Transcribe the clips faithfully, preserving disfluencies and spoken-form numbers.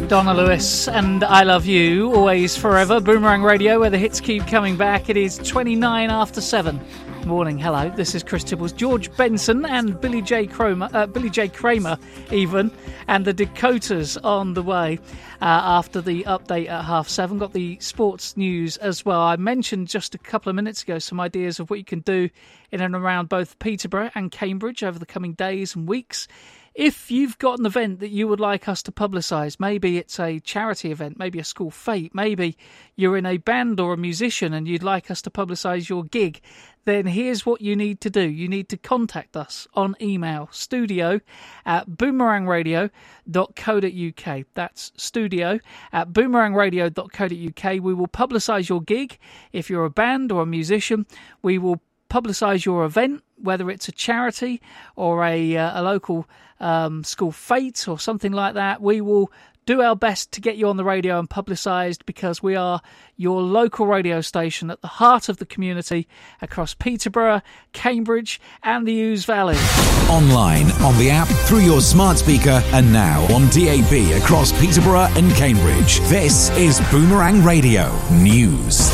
Donna Lewis and I Love You, Always Forever. Boomerang Radio, where the hits keep coming back. It is twenty-nine after seven. Morning, hello. This is Chris Tibbles, George Benson and Billy J. Kramer, uh, Billy J. Kramer, even, and the Dakotas on the way uh, after the update at half seven. Got the sports news as well. I mentioned just a couple of minutes ago some ideas of what you can do in and around both Peterborough and Cambridge over the coming days and weeks. If you've got an event that you would like us to publicise, maybe it's a charity event, maybe a school fete, maybe you're in a band or a musician and you'd like us to publicise your gig, then here's what you need to do. You need to contact us on email, studio at boomerang radio dot co dot uk. That's studio at boomerang radio dot co dot uk. We will publicise your gig. If you're a band or a musician, we will publicise your event, whether it's a charity or a, uh, a local um, school fete or something like that. We will do our best to get you on the radio and publicised, because we are your local radio station at the heart of the community across Peterborough, Cambridge and the Ouse Valley. Online, on the app, through your smart speaker, and now on D A B across Peterborough and Cambridge. This is Boomerang Radio News.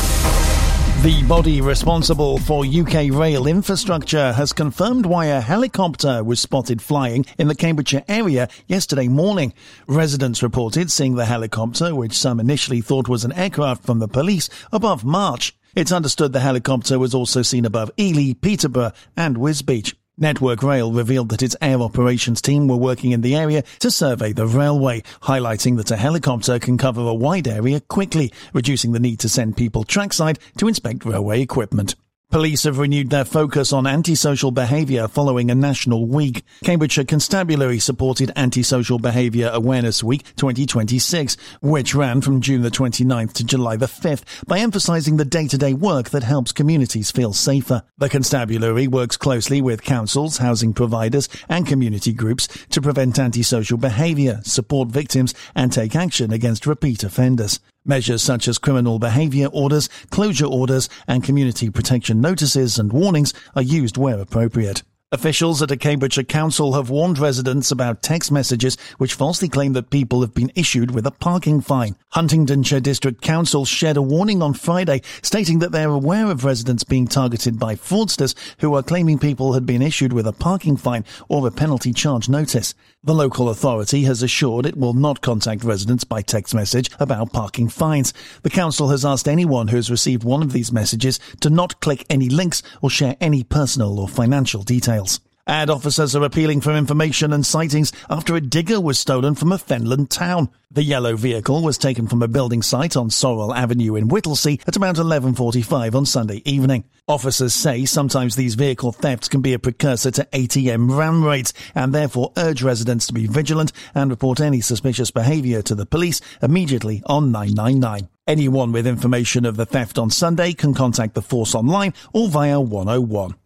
The body responsible for U K rail infrastructure has confirmed why a helicopter was spotted flying in the Cambridgeshire area yesterday morning. Residents reported seeing the helicopter, which some initially thought was an aircraft from the police, above March. It's understood the helicopter was also seen above Ely, Peterborough and Wisbech. Network Rail revealed that its air operations team were working in the area to survey the railway, highlighting that a helicopter can cover a wide area quickly, reducing the need to send people trackside to inspect railway equipment. Police have renewed their focus on antisocial behaviour following a national week. Cambridgeshire Constabulary supported Antisocial Behaviour Awareness Week twenty twenty-six, which ran from June the twenty-ninth to July the fifth, by emphasising the day-to-day work that helps communities feel safer. The Constabulary works closely with councils, housing providers and community groups to prevent antisocial behaviour, support victims and take action against repeat offenders. Measures such as criminal behaviour orders, closure orders and community protection notices and warnings are used where appropriate. Officials at a Cambridgeshire council have warned residents about text messages which falsely claim that people have been issued with a parking fine. Huntingdonshire District Council shared a warning on Friday stating that they're aware of residents being targeted by fraudsters who are claiming people had been issued with a parking fine or a penalty charge notice. The local authority has assured it will not contact residents by text message about parking fines. The council has asked anyone who has received one of these messages to not click any links or share any personal or financial details. And officers are appealing for information and sightings after a digger was stolen from a Fenland town. The yellow vehicle was taken from a building site on Sorrel Avenue in Whittlesea at about eleven forty-five on Sunday evening. Officers say sometimes these vehicle thefts can be a precursor to A T M ram raids and therefore urge residents to be vigilant and report any suspicious behaviour to the police immediately on nine nine nine. Anyone with information of the theft on Sunday can contact the force online or via one oh one.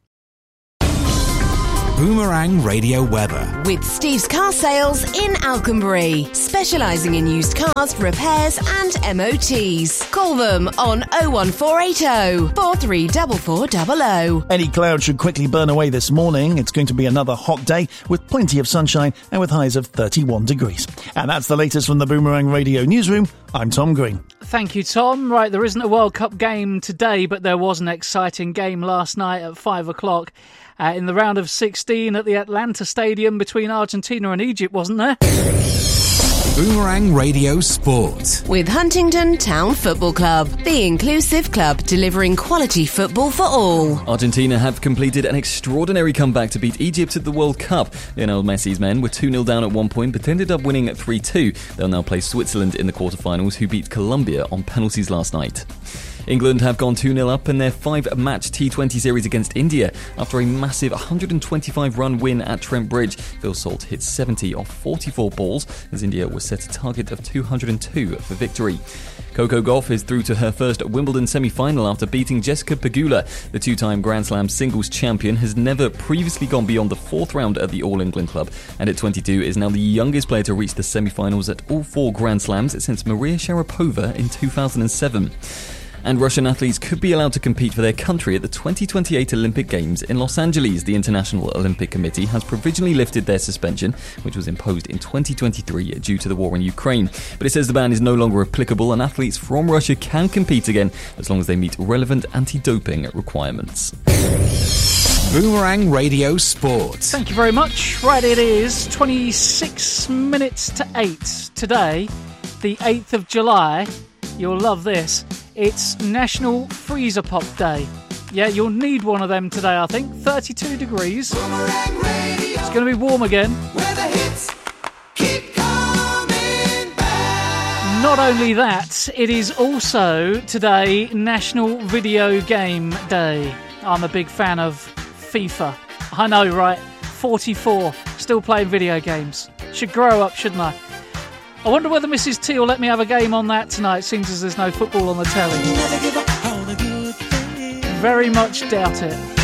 Boomerang Radio weather. With Steve's Car Sales in Alconbury, specialising in used cars, repairs and M O Ts. Call them on oh one four eight oh, four three four four double oh. Any cloud should quickly burn away this morning. It's going to be another hot day with plenty of sunshine and with highs of thirty-one degrees. And that's the latest from the Boomerang Radio newsroom. I'm Tom Green. Thank you, Tom. Right, there isn't a World Cup game today, but there was an exciting game last night at five o'clock. Uh, in the round of sixteen at the Atlanta Stadium between Argentina and Egypt, wasn't there? Boomerang Radio Sport. With Huntingdon Town Football Club, the inclusive club delivering quality football for all. Argentina have completed an extraordinary comeback to beat Egypt at the World Cup. Lionel Messi's men were two nil down at one point but ended up winning at three two. They'll now play Switzerland in the quarterfinals, who beat Colombia on penalties last night. England have gone two nil up in their five-match T twenty series against India after a massive one hundred twenty-five run win at Trent Bridge. Phil Salt hit seventy off forty-four balls as India was set a target of two hundred two for victory. Coco Gauff is through to her first Wimbledon semi-final after beating Jessica Pegula. The two-time Grand Slam singles champion has never previously gone beyond the fourth round at the All England Club, and at twenty-two is now the youngest player to reach the semi-finals at all four Grand Slams since Maria Sharapova in two thousand seven. And Russian athletes could be allowed to compete for their country at the twenty twenty-eight Olympic Games in Los Angeles. The International Olympic Committee has provisionally lifted their suspension, which was imposed in twenty twenty-three due to the war in Ukraine. But it says the ban is no longer applicable and athletes from Russia can compete again as long as they meet relevant anti-doping requirements. Boomerang Radio Sport. Thank you very much. Right, it is twenty-six minutes to eight today, the eighth of July. You'll love this. It's National Freezer Pop Day. Yeah, you'll need one of them today, I think. thirty-two degrees. It's going to be warm again. Where the hits keep coming back. Not only that, it is also today National Video Game Day. I'm a big fan of FIFA. I know, right? forty-four, still playing video games. Should grow up, shouldn't I? I wonder whether Missus T will let me have a game on that tonight, seems as there's no football on the telly. Very much doubt it.